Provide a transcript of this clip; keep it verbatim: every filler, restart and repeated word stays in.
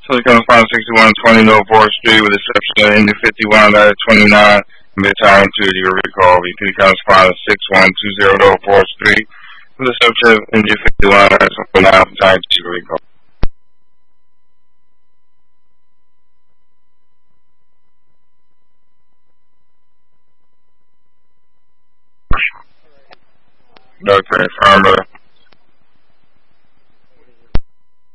So it comes from sixty-one twenty North fourth Street with the exception of Indy fifty-one out of twenty-nine. Midtown to your recall. V P comes from six one two zero North fourth Street with the exception of Indy fifty-one out of twenty-nine. Midtown to your recall. Doctor Farmer.